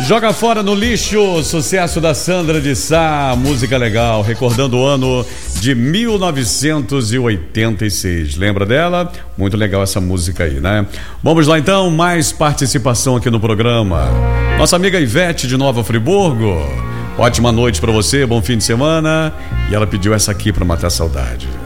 Joga fora no lixo, sucesso da Sandra de Sá, música legal, recordando o ano de 1986. Lembra dela? Muito legal essa música aí, né? Vamos lá então, mais participação aqui no programa. Nossa amiga Ivete de Nova Friburgo. Ótima noite pra você, bom fim de semana. E ela pediu essa aqui pra matar a saudade.